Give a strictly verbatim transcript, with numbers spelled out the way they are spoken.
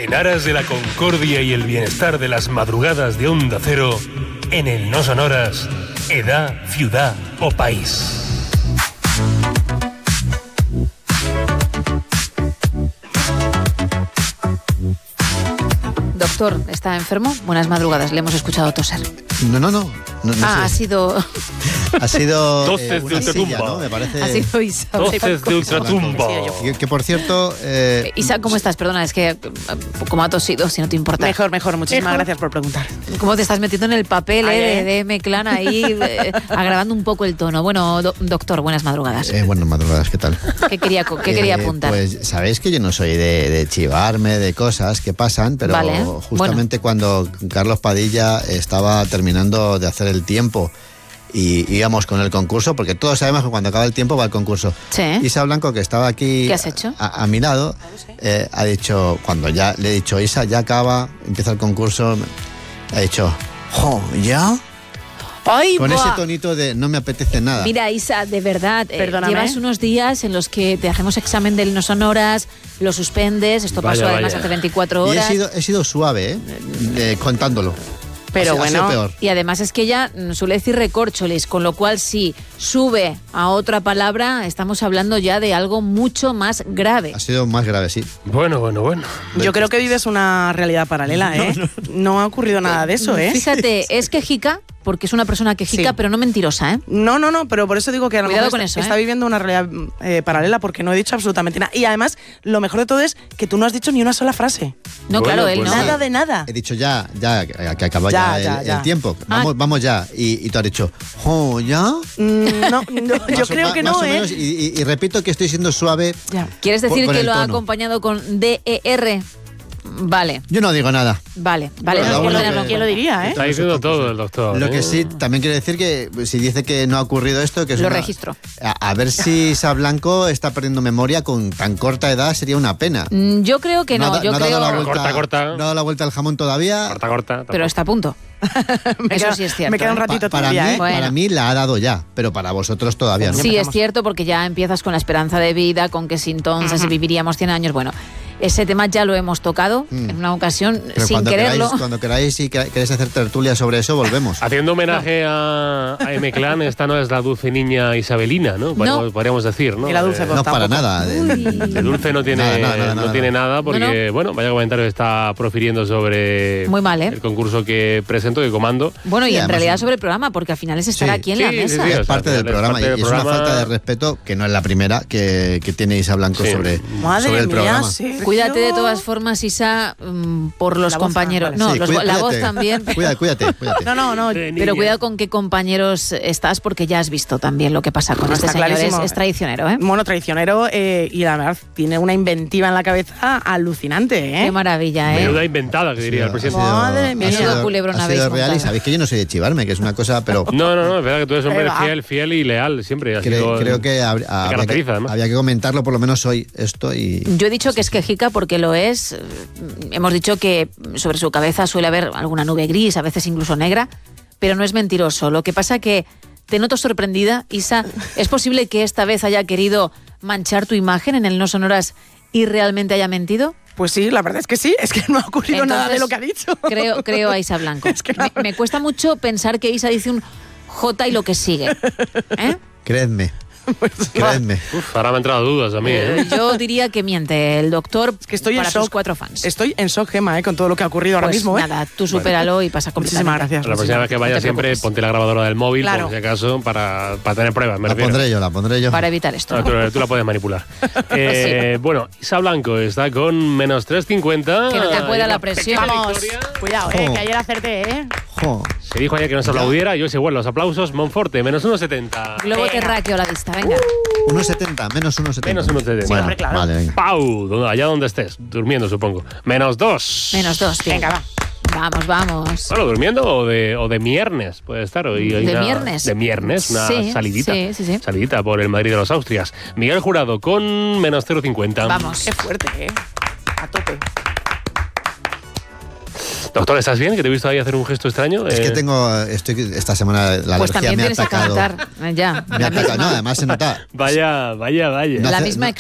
En aras de la concordia y el bienestar de las madrugadas de Onda Cero, en el No Sonoras, edad, ciudad o país. Doctor, ¿está enfermo? Buenas madrugadas, le hemos escuchado toser. No, no, no. no, no ah, sé. ha sido... Ha sido Doces eh, de una ultratumba. silla, ¿no? Me parece... Ha sido Isa. Doces de ultratumba. Que, que, por cierto... Eh, Isa, ¿cómo estás? Perdona, es que como ha tosido, si no te importa. Mejor, mejor. Muchísimas Mejor. gracias por preguntar. ¿Cómo te estás metiendo en el papel Ay, eh, eh. de M-Clan ahí, eh, agravando un poco el tono? Bueno, do- doctor, buenas madrugadas. eh, buenas madrugadas, ¿qué tal? ¿Qué quería, qué quería Eh, apuntar? Pues sabéis que yo no soy de, de chivarme de cosas que pasan, pero Vale, justamente cuando Carlos Padilla estaba terminando de hacer el tiempo y íbamos con el concurso, porque todos sabemos que cuando acaba el tiempo va el concurso. Sí. Isa Blanco, que estaba aquí ¿Qué has hecho? A, a mi lado, eh, ha dicho, cuando ya le he dicho, Isa, ya acaba, empieza el concurso, ha dicho, ¡jo, ya! ¡Ay, Con buah! ese tonito de no me apetece nada. Mira, Isa, de verdad, eh, Perdóname. llevas unos días en los que te hacemos examen del No Sonoras, lo suspendes, esto Vaya, pasó además vaya. hace veinticuatro y he horas. sido, he sido suave, ¿eh? Eh, contándolo. Pero Ha sido- ha sido bueno, peor. Y además es que ella mm, suele decir recorcholis, con lo cual si sube a otra palabra, estamos hablando ya de algo mucho más grave. Ha sido más grave, sí. Bueno, bueno, bueno. yo creo que vives una realidad paralela, ¿eh? No, ha ocurrido nada de eso, ¿eh? Fíjate, es quejica, porque es una persona quejica, Sí. pero no mentirosa, ¿eh? No, no, no, pero por eso digo que a lo Cuidado mejor con está, eso, ¿eh? está viviendo una realidad eh, paralela porque no he dicho absolutamente nada. Y además, lo mejor de todo es que tú no has dicho ni una sola frase. No, Bueno, claro, él pues no. Nada de nada. He dicho ya, ya, que que acaba Ya, ya, ya, el, ya. el tiempo. Vamos, Ah. vamos ya. Y, y tú has dicho, ¿oh, ya? Mm, no, no, yo Más o- creo que más no, o ¿eh? menos, y, y- y repito que estoy siendo suave. Ya. ¿Quieres decir Con- con que el lo ha tono. acompañado con D E R? Vale, Yo no digo nada. vale, vale. Bueno, vamos a bueno, tenerlo en que- ¿Quién lo cuenta. diría, eh? Está diciendo todo el doctor. Lo que ¿eh? sí, también quiero decir que si dice que no ha ocurrido esto, que es Lo una- registro. A, a ver si Isa Blanco está perdiendo memoria con tan corta edad, sería una pena. Mm, Yo creo que no, ha da- yo ha creo... dado la vuelta, Corta, corta. no ha dado la vuelta al jamón todavía. Corta, corta. Pero está a punto. Me Eso queda- sí es cierto, Me queda un ¿eh? ratito Pa- para, todavía, mí, ¿eh? Bueno. para mí la ha dado ya, pero para vosotros todavía no. Sí, es empezamos. cierto, porque ya empiezas con la esperanza de vida, con que si entonces viviríamos cien años. Bueno, ese tema ya lo hemos tocado Mm. en una ocasión Pero sin cuando quererlo. queráis, cuando queráis y que- queréis hacer tertulia sobre eso, volvemos. Haciendo homenaje a, a M-Clan, esta no es la dulce niña Isabelina, ¿no? Podríamos, podríamos decir, ¿no? Y la dulce Eh, voz. No para tampoco. nada. Uy. de dulce no tiene Nada, nada, nada, no nada. tiene nada porque, No, bueno, vaya comentario está profiriendo sobre Muy mal, ¿eh? el concurso que presento, que comando. Bueno, y Sí, en además realidad un- sobre el programa, porque al final es estar Sí. aquí en Sí, la sí, mesa. sí, o sea, Es parte al del final es programa parte y del es una programa. falta de respeto que no es la primera que, que tiene Isa Blanco Sí. sobre, Madre sobre el mía, programa. Sergio. Cuídate de todas formas, Isa, mm, por los La voz, compañeros. vale. No, Sí, los- cuida- la voz cuídate. también. Cuídate, cuídate, cuídate. No, no, no. Pero cuidado con qué compañeros estás, porque ya has visto también lo que pasa con No, este está señor. Es, clarísimo. es traicionero, ¿eh? Mono traicionero eh, y la verdad tiene una inventiva en la cabeza alucinante, ¿eh? Qué maravilla, ¿eh? Menuda inventada, que diría el Ha presidente. sido- Madre mía. ha sido- Menudo culebrón ha sido habéis real y montado. sabéis que yo no soy de chivarme, que es una cosa, pero No, no, no, es verdad que tú eres un hombre Eh, va. fiel, fiel y leal, siempre. Ha cre- sido- creo que hab- te había, caracteriza, que, además. había que comentarlo por lo menos hoy esto y Yo he dicho que es quejica porque lo es. Hemos dicho que sobre su cabeza suele haber alguna nube gris, a veces incluso negra, pero no es mentiroso. Lo que pasa que te noto sorprendida, Isa. ¿Es posible que esta vez haya querido manchar tu imagen en el No Sonoras y realmente haya mentido? Pues sí, la verdad es que sí, es que no ha ocurrido nada de Entonces, lo que ha dicho. Creo, creo a Isa Blanco. Es que no. me, me cuesta mucho pensar que Isa dice un J y lo que sigue. ¿Eh? creedme, creedme. Uf, ahora me han entrado dudas a mí, ¿eh? Yo diría que miente el doctor Es que estoy para en shock. sus cuatro fans. Estoy en shock, Gemma, eh, con todo lo que ha ocurrido ahora Pues mismo. ¿eh? nada, tú supéralo y pasa completamente. Muchísimas gracias. La próxima vez que No vaya te siempre preocupes. ponte la grabadora del móvil, Claro. por si acaso, para, para tener pruebas, me La refiero. pondré yo, la pondré yo. Para evitar esto. Ah, tú, tú la puedes manipular. Eh, bueno, Isa Blanco está con menos tres cincuenta. Que no te pueda Hay la una presión. pequeña Vamos, victoria. cuidado, eh, Jo. que ayer acerté, ¿eh? Jo. Se dijo ayer que no se aplaudiera y hoy se vuelven los aplausos. Monforte, menos uno setenta. Globo Venga. terráqueo a la vista, venga. uno setenta, menos uno setenta. Menos uno setenta. Bueno, hombre, claro. vale, venga. Pau, donde- allá donde estés, durmiendo supongo. Menos dos. Menos dos, bien. Venga, va. Vamos, vamos. Bueno, durmiendo o de, o de viernes, puede estar. Hoy hay ¿De una- viernes? De viernes, una Sí, salidita. sí, sí, sí. Salidita por el Madrid de los Austrias. Miguel Jurado con menos cero cincuenta. Vamos. Qué fuerte, ¿eh? A tope. Doctor, ¿estás bien? Que te he visto ahí hacer un gesto extraño. Es Eh, que tengo, estoy esta semana la Pues alergia también me ha tienes que atacado. cantar. eh, Ya. Me ha la atacado, misma- no, además se nota. Vaya, vaya, vaya. No La hace- misma no-